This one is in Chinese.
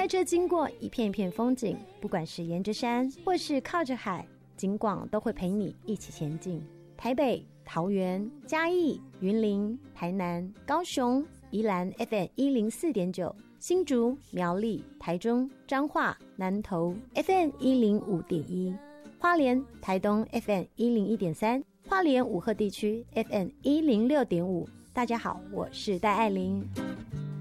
车经过一片一片风景，不管是沿着山或是靠着海，景广都会陪你一起前进。台北、桃园、嘉义、云林、台南、高雄、宜兰 FM104.9， 新竹、苗栗、台中、彰化、南投 FM105.1， 花莲、台东 FM101.3， 花莲五鹤地区 FM106.5。大家好，我是戴爱玲。